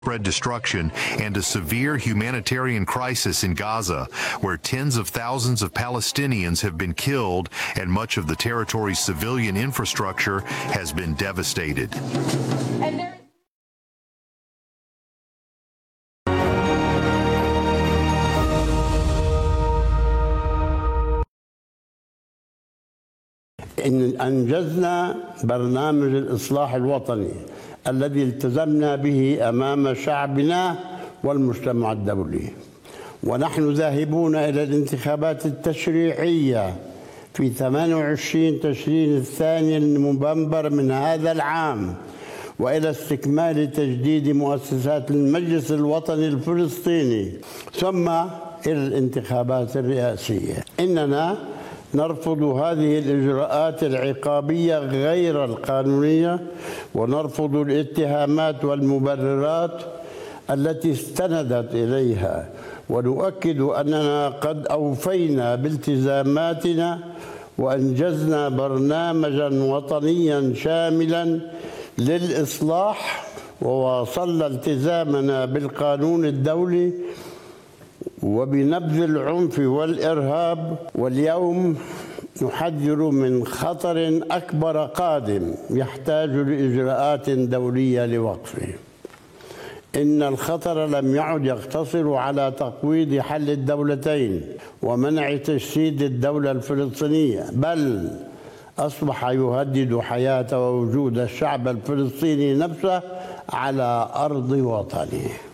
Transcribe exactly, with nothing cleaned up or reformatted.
Spread destruction and a severe humanitarian crisis in Gaza, where tens of thousands of Palestinians have been killed and much of the territory's civilian infrastructure has been devastated. And there إن أنجزنا برنامج الإصلاح الوطني الذي التزمنا به أمام شعبنا والمجتمع الدولي، ونحن ذاهبون إلى الانتخابات التشريعية في ثمانية وعشرين تشرين الثاني نوفمبر من هذا العام، وإلى استكمال تجديد مؤسسات المجلس الوطني الفلسطيني، ثم إلى الانتخابات الرئاسية. إننا نرفض هذه الإجراءات العقابية غير القانونية، ونرفض الاتهامات والمبررات التي استندت إليها، ونؤكد أننا قد أوفينا بالتزاماتنا وأنجزنا برنامجا وطنيا شاملا للإصلاح، وواصلنا التزامنا بالقانون الدولي وبنبذ العنف والإرهاب. واليوم نحذر من خطر أكبر قادم يحتاج لإجراءات دولية لوقفه. إن الخطر لم يعد يقتصر على تقويض حل الدولتين ومنع تجسيد الدولة الفلسطينية، بل أصبح يهدد حياة ووجود الشعب الفلسطيني نفسه على أرض وطنه.